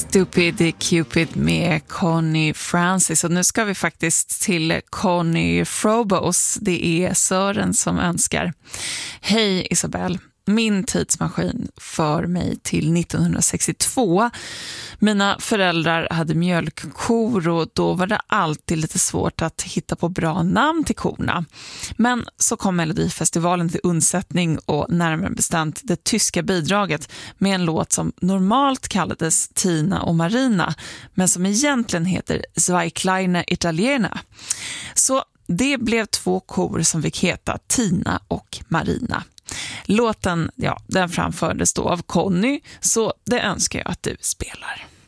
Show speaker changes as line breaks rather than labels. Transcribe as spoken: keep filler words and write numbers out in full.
Stupid Cupid med Connie Francis. Och nu ska vi faktiskt till Connie Frobos. Det är Sören som önskar. Hej Isabelle. Min tidsmaskin för mig till nittonhundrasextiotvå. Mina föräldrar hade mjölkkor och då var det alltid lite svårt att hitta på bra namn till korna. Men så kom Melodifestivalen till undsättning och närmare bestämt det tyska bidraget med en låt som normalt kallades Tina och Marina men som egentligen heter Zwei kleine Italiener. Så det blev två kor som fick heta Tina och Marina. Låten, ja, den framfördes då av Conny, så det önskar jag att du spelar.